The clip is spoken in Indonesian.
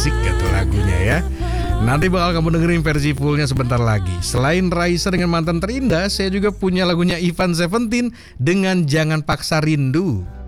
asik gitu lagunya ya. Nanti bakal kamu dengerin versi fullnya sebentar lagi. Selain Raisa dengan Mantan Terindah, saya juga punya lagunya Ivan Seventeen dengan Jangan Paksa Rindu.